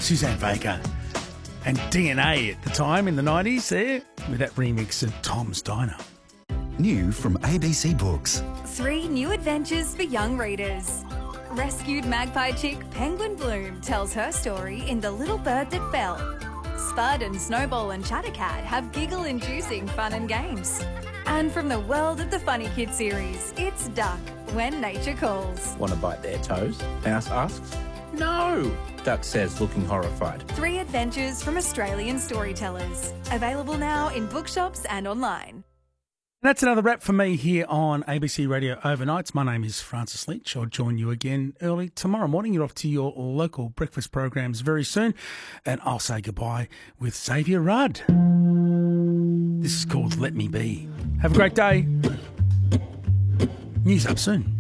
Suzanne Vega and DNA at the time in the 90s there with that remix of Tom's Diner. New from ABC Books. 3 new adventures for young readers. Rescued magpie chick Penguin Bloom tells her story in The Little Bird That Fell. Spud and Snowball and Chattercat have giggle-inducing fun and games. And from the world of the Funny Kid series, it's Duck, When Nature Calls. Want to bite their toes? Mouse asks. No, Duck says, looking horrified. 3 adventures from Australian storytellers. Available now in bookshops and online. That's another wrap for me here on ABC Radio Overnights. My name is Francis Leach. I'll join you again early tomorrow morning. You're off to your local breakfast programs very soon. And I'll say goodbye with Xavier Rudd. This is called Let Me Be. Have a great day. News up soon.